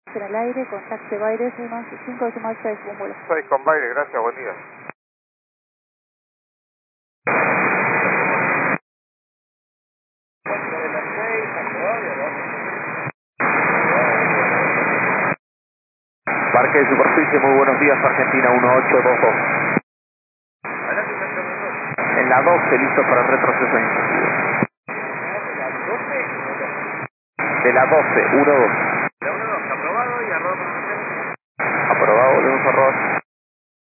En el aire, contacte Baires 15,6 cúmulo. 6 con Baires, gracias, buen día. Parque de superficie, muy buenos días, Argentina 1822. En la 12, listo para el retroceso inclusive. De la 12, 12.